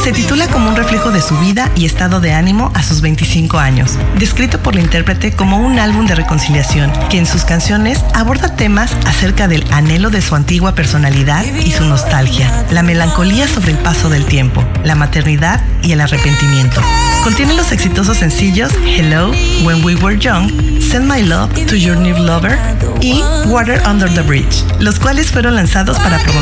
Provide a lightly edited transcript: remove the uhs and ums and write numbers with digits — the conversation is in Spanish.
se titula como un reflejo de su vida y estado de ánimo a sus 25 años, descrito por la intérprete como un álbum de reconciliación, que en sus canciones aborda temas acerca del anhelo de su antigua personalidad y su nostalgia, la melancolía sobre el paso del tiempo, la maternidad y el arrepentimiento. Contiene los exitosos sencillos Hello, When We Were Young, Send My Love to Your New Lover y Water Under the Bridge, los cuales fueron lanzados para promocionar